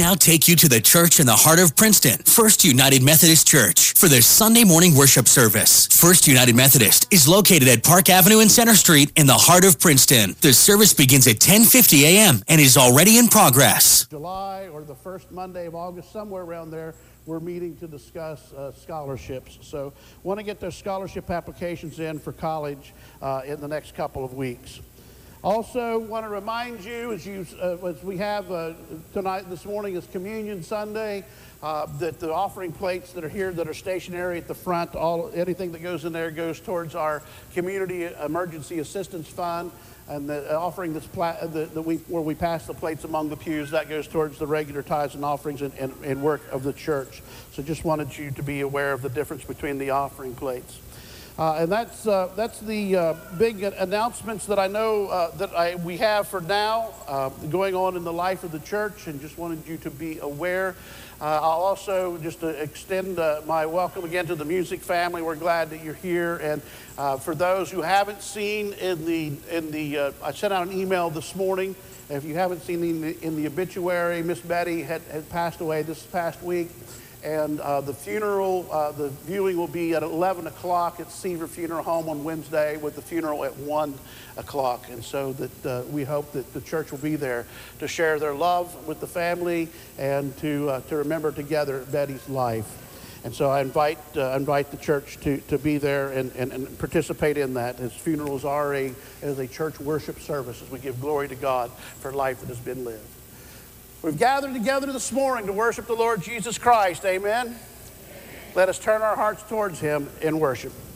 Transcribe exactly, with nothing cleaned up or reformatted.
now take you to the church in the heart of Princeton, First United Methodist Church, for their Sunday morning worship service. First United Methodist is located at Park Avenue and Center Street in the heart of Princeton. The service begins at ten fifty a.m. and is already in progress. July or the first Monday of August, somewhere around there, we're meeting to discuss uh, scholarships. So want to get their scholarship applications in for college uh, in the next couple of weeks. Also want to remind you, as, you, uh, as we have uh, tonight, this morning is Communion Sunday, uh, that the offering plates that are here that are stationary at the front, all anything that goes in there goes towards our Community Emergency Assistance Fund. And the offering that's pla the, the we, where we pass the plates among the pews, that goes towards the regular tithes and offerings and, and, and work of the church. So just wanted you to be aware of the difference between the offering plates. Uh, and that's, uh, that's the uh, big announcements that I know uh, that I, we have for now uh, going on in the life of the church, and just wanted you to be aware. Uh, I'll also just uh, extend uh, my welcome again to the music family. We're glad that you're here. And uh, for those who haven't seen in the, in the uh, I sent out an email this morning. If you haven't seen in the, in the obituary, Miss Betty had, had passed away this past week. And uh, the funeral, uh, the viewing will be at eleven o'clock at Seaver Funeral Home on Wednesday, with the funeral at one o'clock. And so that uh, we hope that the church will be there to share their love with the family and to, uh, to remember together Betty's life. And so I invite, uh, invite the church to, to be there and, and, and participate in that. His funerals are a, as a church worship service as we give glory to God for life that has been lived. We've gathered together this morning to worship the Lord Jesus Christ. Amen. Amen. Let us turn our hearts towards him in worship.